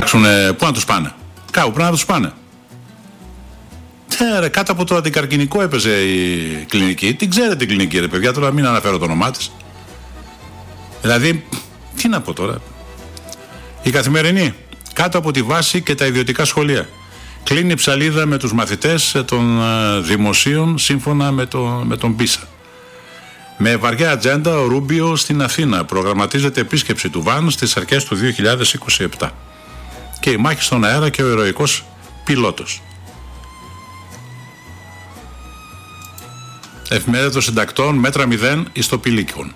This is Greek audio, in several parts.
ψάξουν πού να τους πάνε. Κάπου πρέπει να τους πάνε. Ρε, κάτω από το αντικαρκινικό έπαιζε η κλινική. Την ξέρετε την κλινική, ρε παιδιά, τώρα μην αναφέρω το όνομά της. Δηλαδή, τι να πω τώρα. Η Καθημερινή, κάτω από τη βάση και τα ιδιωτικά σχολεία. Κλείνει ψαλίδα με τους μαθητές των δημοσίων σύμφωνα με τον Πίσα. Με βαριά ατζέντα ο Ρούμπιο στην Αθήνα. Προγραμματίζεται επίσκεψη του Βαν στις αρχές του 2027. Και η μάχη στον αέρα και ο ηρωικός πιλότος. Εφημερίδα των Συντακτών, μέτρα 0 εις το Πηλίκιον.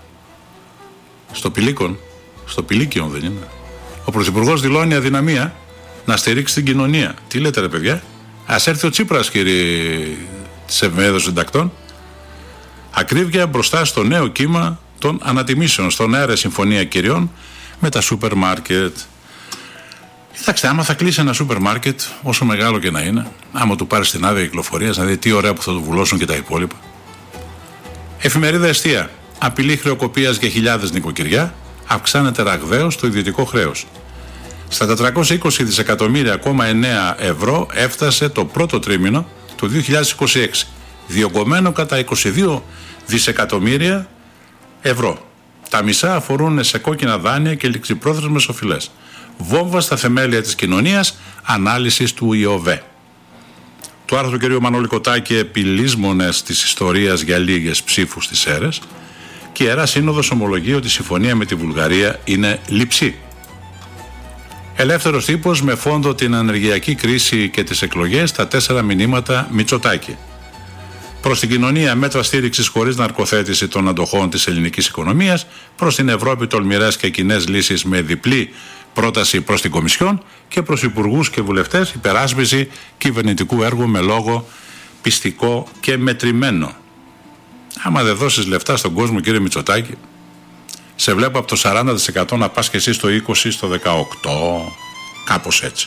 Στο Πηλίκιον δεν είναι. Ο Πρωθυπουργός δηλώνει αδυναμία να στηρίξει την κοινωνία. Τι λέτε ρε παιδιά. Ας έρθει ο Τσίπρας, κύριε της Εφημερίδας των Συντακτών. Ακρίβεια μπροστά στο νέο κύμα των ανατιμήσεων. Στον αέρα συμφωνία κυριών με τα σούπερ μάρκετ. Κοιτάξτε, άμα θα κλείσει ένα σούπερ μάρκετ, όσο μεγάλο και να είναι, άμα του πάρει την άδεια κυκλοφορίας, να δει τι ωραία που θα του βουλώσουν και τα υπόλοιπα. Εφημερίδα Εστία. Απειλή χρεοκοπίας για χιλιάδες νοικοκυριά, αυξάνεται ραγδαίως το ιδιωτικό χρέος. Στα 420 δισεκατομμύρια,9 ευρώ έφτασε το πρώτο τρίμηνο του 2026, διωγγωμένο κατά 22 δισεκατομμύρια ευρώ. Τα μισά αφορούν σε κόκκινα δάνεια και ληξιπρόθεσμες οφειλές. Βόμβα στα θεμέλια της κοινωνίας, ανάλυσης του ΙΟΒΕ. Το άρθρο του κ. Μανώλη Κοτάκη, επιλύσμονες της ιστορίας για λίγες ψήφους στις αίρες, και η Ιερά Σύνοδος ομολογεί ότι η συμφωνία με τη Βουλγαρία είναι λειψή. Ελεύθερος τύπος, με φόντο την ανεργειακή κρίση και τις εκλογές, τα 4 μηνύματα Μητσοτάκη. Προς την κοινωνία, μέτρα στήριξης χωρίς ναρκοθέτηση των αντοχών της ελληνικής οικονομίας. Προς την Ευρώπη, τολμηρές και κοινές λύσεις με διπλή πρόταση προς την Κομισιόν. Και προς υπουργούς και βουλευτές, υπεράσπιση κυβερνητικού έργου με λόγο πιστικό και μετρημένο. Άμα δεν δώσεις λεφτά στον κόσμο, κύριε Μητσοτάκη, σε βλέπω από το 40% να πας και εσύ στο 20%, στο 18%, κάπως έτσι.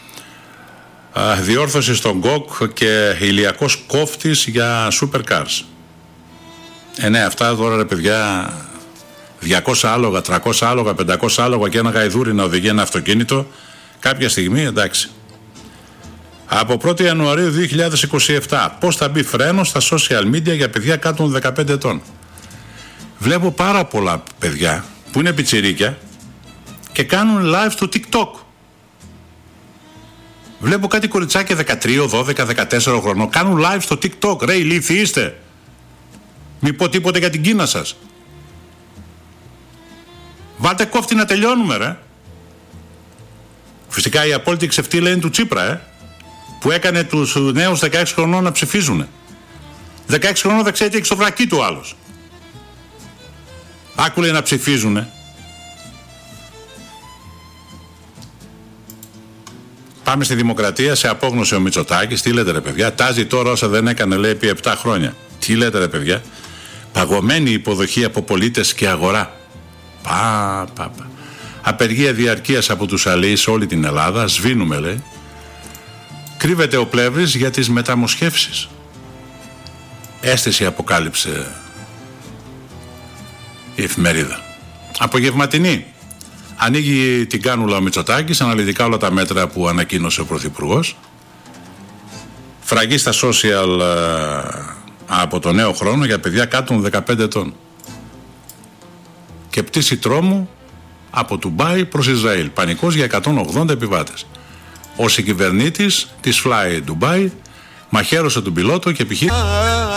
Διόρθωση στον ΚΟΚ και ηλιακός κόφτης για supercars. Ναι, αυτά τώρα ρε παιδιά, 200 άλογα, 300 άλογα, 500 άλογα και ένα γαϊδούρι να οδηγεί ένα αυτοκίνητο, κάποια στιγμή εντάξει. Από 1η Ιανουαρίου 2027, πώς θα μπει φρένο στα social media για παιδιά κάτω των 15 ετών. Βλέπω πάρα πολλά παιδιά που είναι πιτσιρίκια και κάνουν live στο TikTok. Βλέπω κάτι κοριτσάκια 13, 12, 14 χρονών κάνουν live στο TikTok. Ρε ηλίθιοι είστε. Μη πω τίποτε για την Κίνα σας. Βάλτε κόφτη να τελειώνουμε ρε. Φυσικά η απόλυτη ξεφτύλα είναι του Τσίπρα που έκανε τους νέους 16 χρονών να ψηφίζουν. 16 χρονών δεν ξέρει τι έχει στο βρακί του άλλος. Άκουλε να ψηφίζουνε. Πάμε στη Δημοκρατία, σε απόγνωση ο Μητσοτάκης. Τι λέτε ρε παιδιά, τάζει τώρα όσα δεν έκανε λέει επί 7 χρόνια. Τι λέτε ρε παιδιά, παγωμένη υποδοχή από πολίτες και αγορά. Απεργία διαρκείας από τους αλείς σε όλη την Ελλάδα, σβήνουμε λέει. Κρύβεται ο Πλεύρης για τις μεταμοσχεύσεις. Αίσθηση αποκάλυψε η εφημερίδα. Απογευματινή. Ανοίγει την κάνουλα ο Μητσοτάκης, αναλυτικά όλα τα μέτρα που ανακοίνωσε ο Πρωθυπουργός. Φραγή στα social από το νέο χρόνο για παιδιά κάτω των 15 ετών. Και πτήση τρόμου από Ντουμπάι προς Ισραήλ. Πανικός για 180 επιβάτες. Ο συγκυβερνήτης της Fly Dubai μαχαίρωσε τον πιλότο και επιχείρησε